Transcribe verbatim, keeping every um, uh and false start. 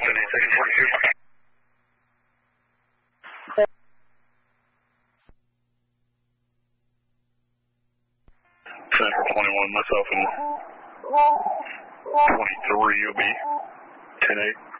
ten eight, second forty-two. ten for twenty-one, myself and twenty-three will be ten eight.